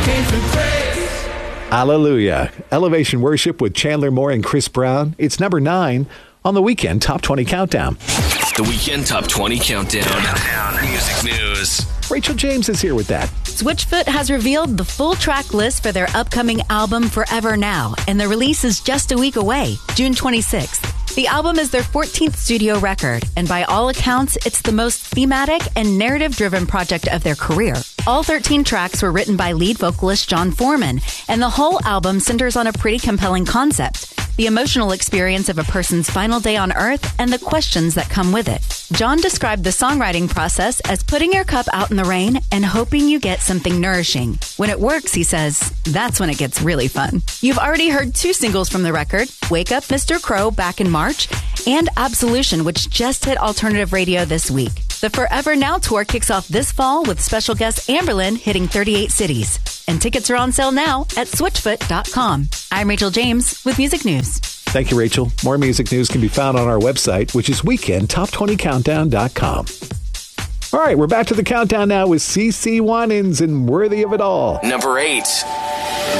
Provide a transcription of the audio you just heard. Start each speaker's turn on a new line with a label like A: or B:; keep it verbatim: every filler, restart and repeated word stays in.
A: Amazing Grace.
B: Hallelujah. Elevation Worship with Chandler Moore and Chris Brown. It's number nine on the Weekend Top twenty Countdown.
C: The Weekend Top twenty Countdown. Countdown. Music news.
B: Rachel James is here with that.
D: Switchfoot has revealed the full track list for their upcoming album Forever Now, and the release is just a week away, June twenty-sixth. The album is their fourteenth studio record, and by all accounts, it's the most thematic and narrative-driven project of their career. All thirteen tracks were written by lead vocalist John Foreman, and the whole album centers on a pretty compelling concept: the emotional experience of a person's final day on Earth and the questions that come with it. John described the songwriting process as putting your cup out in the rain and hoping you get something nourishing. When it works, he says, that's when it gets really fun. You've already heard two singles from the record, Wake Up Mister Crow back in March, and Absolution, which just hit alternative radio this week. The Forever Now tour kicks off this fall with special guest Amberlynn hitting thirty-eight cities. And tickets are on sale now at switchfoot dot com. I'm Rachel James with Music News.
B: Thank you, Rachel. More music news can be found on our website, which is weekend top twenty countdown dot com. All right, we're back to the countdown now with C C Winans and Worthy of It All.
C: Number eight.